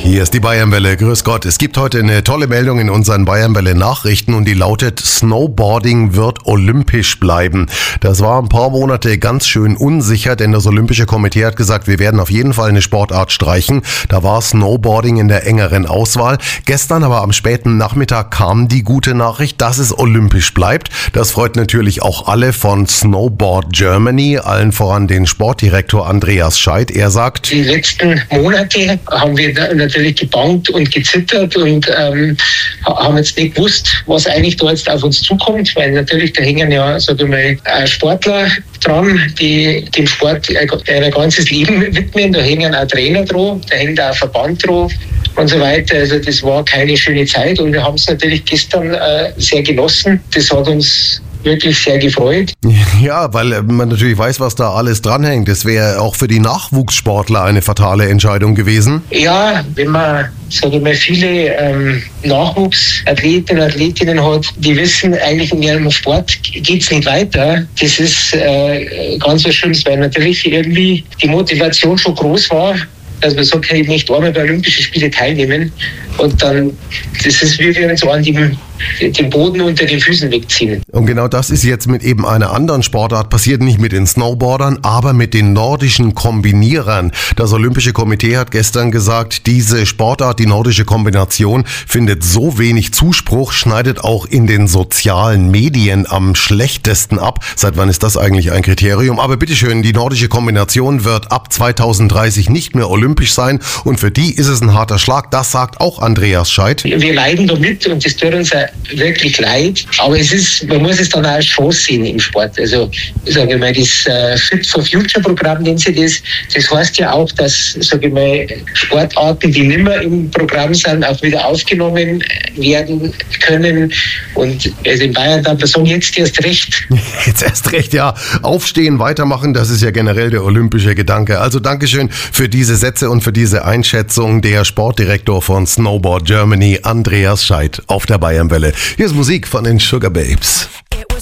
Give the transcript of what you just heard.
Hier ist die Bayernwelle. Grüß Gott. Es gibt heute eine tolle Meldung in unseren Bayernwelle Nachrichten und die lautet: Snowboarding wird olympisch bleiben. Das war ein paar Monate ganz schön unsicher, denn das Olympische Komitee hat gesagt, wir werden auf jeden Fall eine Sportart streichen. Da war Snowboarding in der engeren Auswahl. Gestern aber am späten Nachmittag kam die gute Nachricht, dass es olympisch bleibt. Das freut natürlich auch alle von Snowboard Germany, allen voran den Sportdirektor Andreas Scheidt. Er sagt: Die letzten Monate haben wir natürlich gebangt und gezittert und haben jetzt nicht gewusst, was eigentlich da jetzt auf uns zukommt, weil natürlich da hängen ja, sage ich mal, Sportler dran, die dem Sport ein ganzes Leben widmen. Da hängen auch Trainer dran, da hängt auch ein Verband dran und so weiter. Also das war keine schöne Zeit und wir haben es natürlich gestern sehr genossen. Das hat uns wirklich sehr gefreut. Ja, weil man natürlich weiß, was da alles dranhängt. Das wäre auch für die Nachwuchssportler eine fatale Entscheidung gewesen. Ja, wenn man, sage ich mal, viele Nachwuchsathletinnen und Athletinnen hat, die wissen eigentlich, in ihrem Sport geht's nicht weiter. Das ist ganz was Schlimmes, weil natürlich irgendwie die Motivation schon groß war, dass man sagt, hey, ich möchte einmal bei Olympischen Spielen teilnehmen. Und dann, das ist wie wenn so an den Boden unter den Füßen wegziehen. Und genau das ist jetzt mit eben einer anderen Sportart passiert, nicht mit den Snowboardern, aber mit den nordischen Kombinierern. Das Olympische Komitee hat gestern gesagt, diese Sportart, die nordische Kombination, findet so wenig Zuspruch, schneidet auch in den sozialen Medien am schlechtesten ab. Seit wann ist das eigentlich ein Kriterium? Aber bitteschön, die nordische Kombination wird ab 2030 nicht mehr olympisch sein und für die ist es ein harter Schlag. Das sagt auch Andreas Scheidt. Wir leiden damit und das tut uns wirklich leid, aber man muss es dann auch als Chance sehen im Sport. Also, sage ich mal, das Fit for Future Programm nennen sie das. Das heißt ja auch, dass, sage ich mal, Sportarten, die nicht mehr im Programm sind, auch wieder aufgenommen werden können. Und also in Bayern darf man sagen, jetzt erst recht. Jetzt erst recht, ja. Aufstehen, weitermachen, das ist ja generell der olympische Gedanke. Also Dankeschön für diese Sätze und für diese Einschätzung. Der Sportdirektor von Snowboard Germany, Andreas Scheidt, auf der Bayernwelle. Hier ist Musik von den Sugar Babes.